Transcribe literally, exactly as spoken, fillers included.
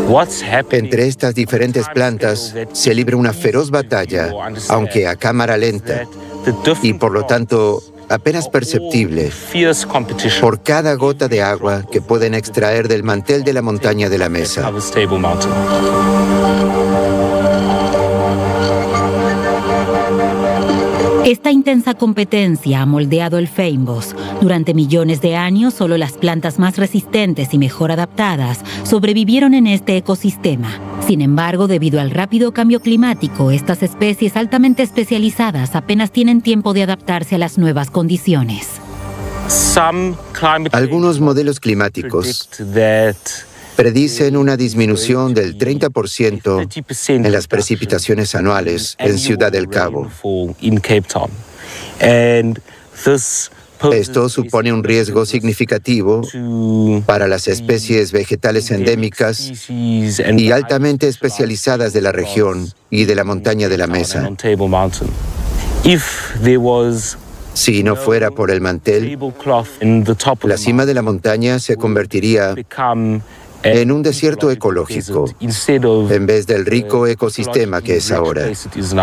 Entre estas diferentes plantas se libra una feroz batalla, aunque a cámara lenta, y por lo tanto apenas perceptible, por cada gota de agua que pueden extraer del mantel de la montaña de la mesa. Esta intensa competencia ha moldeado el feignboss. Durante millones de años, solo las plantas más resistentes y mejor adaptadas sobrevivieron en este ecosistema. Sin embargo, debido al rápido cambio climático, estas especies altamente especializadas apenas tienen tiempo de adaptarse a las nuevas condiciones. Algunos modelos climáticos predicen una disminución del treinta por ciento en las precipitaciones anuales en Ciudad del Cabo. Esto supone un riesgo significativo para las especies vegetales endémicas y altamente especializadas de la región y de la montaña de la mesa. Si no fuera por el mantel, la cima de la montaña se convertiría en un desierto ecológico, en vez del rico ecosistema que es ahora.